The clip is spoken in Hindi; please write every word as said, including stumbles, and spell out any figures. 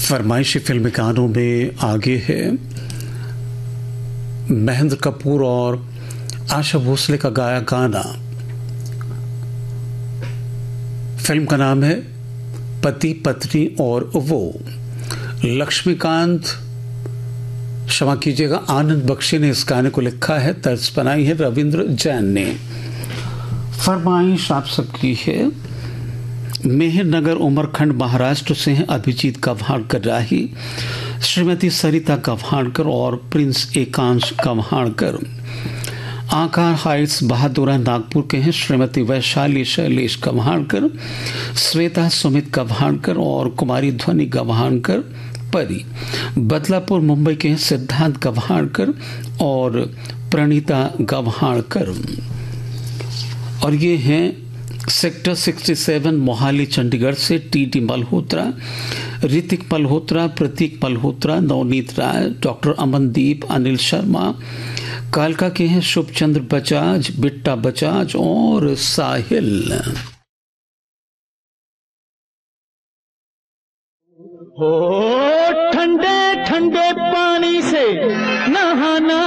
फरमाइशी फिल्मी गानों में आगे है महेंद्र कपूर और आशा भोसले का गाया गाना। फिल्म का नाम है पति पत्नी और वो। लक्ष्मीकांत क्षमा कीजिएगा आनंद बख्शी ने इस गाने को लिखा है, तर्ज बनाई है रविंद्र जैन ने। फरमाइश आप सबकी है मेहरनगर उमरखंड महाराष्ट्र से हैं अभिजीत गव्हाणकर राही, श्रीमती सरिता गव्हाणकर और प्रिंस एकांश गव्हाणकर। आकार हाइट्स बहादुरा नागपुर के हैं श्रीमती वैशाली शैलेश गव्हाणकर, श्वेता सुमित गव्हाणकर और कुमारी ध्वनि गव्हाणकर परी। बदलापुर मुंबई के हैं सिद्धांत गव्हाणकर और प्रणीता गव्हाणकर। और ये हैं सेक्टर सड़सठ मोहाली चंडीगढ़ से टी डी मल्होत्रा, ऋतिक मल्होत्रा, प्रतीक मल्होत्रा, नवनीत राय, डॉक्टर अमनदीप, अनिल शर्मा। कालका के हैं शुभचंद्र बजाज, बिट्टा बजाज और साहिल। हो ठंडे ठंडे पानी से नहाना